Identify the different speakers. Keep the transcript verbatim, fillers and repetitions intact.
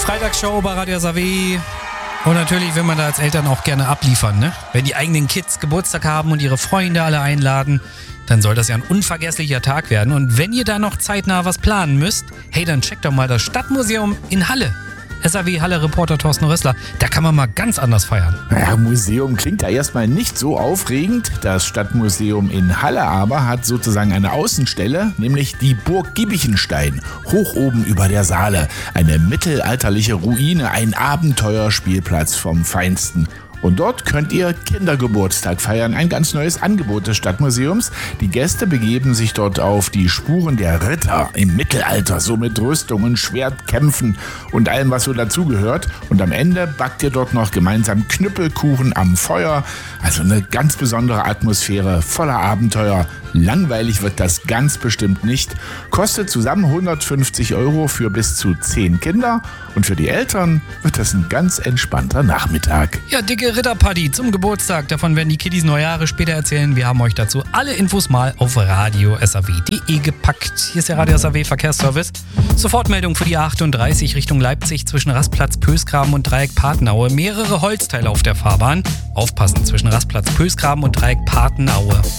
Speaker 1: Freitagsshow bei Radio S A W. Und natürlich will man da als Eltern auch gerne abliefern, ne? Wenn die eigenen Kids Geburtstag haben und ihre Freunde alle einladen, dann soll das ja ein unvergesslicher Tag werden. Und wenn ihr da noch zeitnah was planen müsst, hey, dann checkt doch mal das Stadtmuseum in Halle. S A W-Halle-Reporter Thorsten Rössler, da kann man mal ganz anders feiern.
Speaker 2: Naja, Museum klingt ja erstmal nicht so aufregend. Das Stadtmuseum in Halle aber hat sozusagen eine Außenstelle, nämlich die Burg Giebichenstein, hoch oben über der Saale. Eine mittelalterliche Ruine, ein Abenteuerspielplatz vom Feinsten. Und dort könnt ihr Kindergeburtstag feiern, ein ganz neues Angebot des Stadtmuseums. Die Gäste begeben sich dort auf die Spuren der Ritter im Mittelalter, so mit Rüstungen, Schwertkämpfen und allem, was so dazugehört. Und am Ende backt ihr dort noch gemeinsam Knüppelkuchen am Feuer. Also eine ganz besondere Atmosphäre, voller Abenteuer. Langweilig wird das ganz bestimmt nicht. Kostet zusammen hundertfünfzig Euro für bis zu zehn Kinder. Und für die Eltern wird das ein ganz entspannter Nachmittag.
Speaker 1: Ja, dicke Ritterparty zum Geburtstag. Davon werden die Kiddies neue Jahre später erzählen. Wir haben euch dazu alle Infos mal auf radio s a w punkt d e gepackt. Hier ist der Radio S A W Verkehrsservice. Sofortmeldung für die A achtunddreißig Richtung Leipzig zwischen Rastplatz Pösgraben und Dreieck Patenaue. Mehrere Holzteile auf der Fahrbahn. Aufpassen zwischen Rastplatz Pösgraben und Dreieck Patenaue.